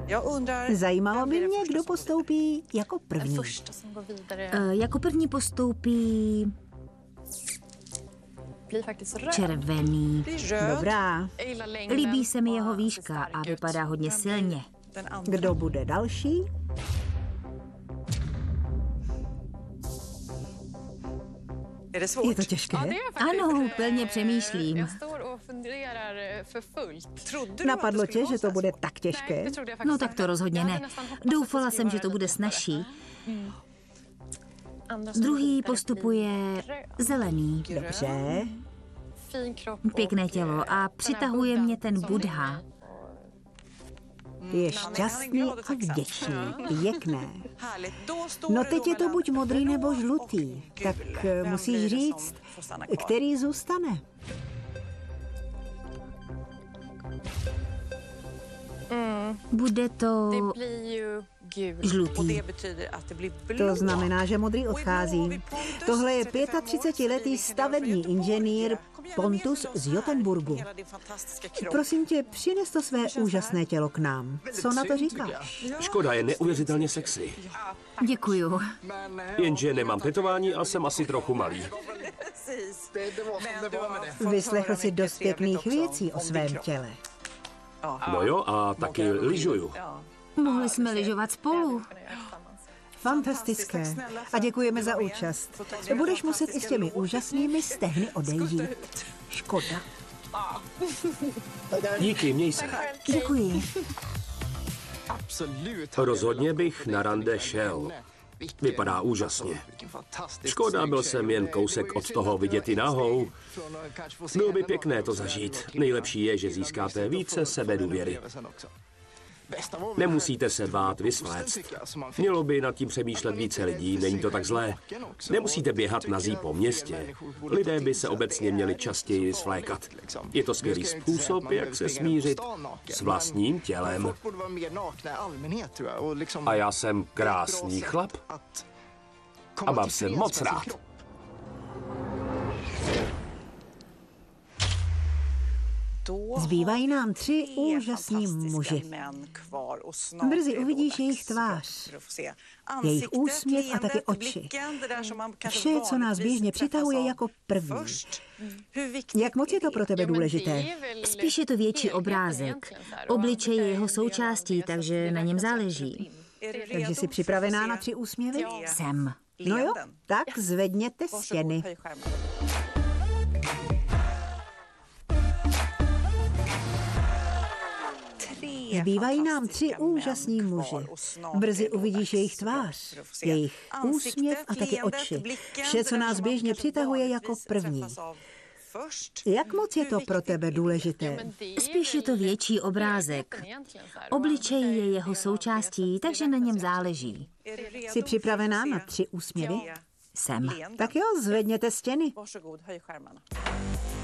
Zajímalo by mě, kdo postoupí jako první. Jako první postoupí červený. Dobrá. Líbí se mi jeho výška a vypadá hodně silně. Kdo bude další? Je to těžké. Ano, plně přemýšlím. Napadlo tě, že to bude tak těžké? No tak to rozhodně ne. Doufala jsem, že to bude snazší. Druhý postupuje zelený. Dobře. Pěkné tělo a přitahuje mě ten Buddha. Je šťastný a vděčný. Pěkné. No teď je to buď modrý nebo žlutý. Tak musíš říct, který zůstane. Bude to žlutý. To znamená, že modrý odchází. Tohle je 35letý stavební inženýr Pontus z Jotenburgu. Prosím tě, přines to své úžasné tělo k nám. Co na to říkáš? Škoda, je neuvěřitelně sexy. Děkuju. Jenže nemám tetování a jsem asi trochu malý. Vyslechl si dost pěkných věcí o svém těle. No jo, a taky lyžuju. Mohli jsme lyžovat spolu. Fantastické. A děkujeme za účast. Budeš muset i s těmi úžasnými stehny odejít. Škoda. Díky, měj se. Děkuji. Rozhodně bych na rande šel. Vypadá úžasně. Škoda, byl jsem jen kousek od toho vidět i nahou. Bylo by pěkné to zažít. Nejlepší je, že získáte více sebedůvěry. Nemusíte se bát vysvléct. Mělo by nad tím přemýšlet více lidí, není to tak zlé. Nemusíte běhat nazí po městě. Lidé by se obecně měli častěji svlékat. Je to skvělý způsob, jak se smířit s vlastním tělem. A já jsem krásný chlap a mám se moc rád. Zbývají nám 3 úžasní muži. Brzy uvidíš jejich tvář, jejich úsměv a taky oči. Vše, co nás běžně přitahuje jako první. Jak moc je to pro tebe důležité? Spíš je to větší obrázek. Obličej je jeho součástí, takže na něm záleží. Takže jsi připravená na 3 úsměvy? Jsem. No jo, tak zvedněte stěny. Zbývají nám 3 úžasní muži. Brzy uvidíš jejich tvář, jejich úsměv a taky oči. Vše, co nás běžně přitahuje jako první. Jak moc je to pro tebe důležité? Spíš je to větší obrázek. Obličej je jeho součástí, takže na něm záleží. Jsi připravená na 3 úsměvy? Jsem. Tak jo, zvedněte stěny.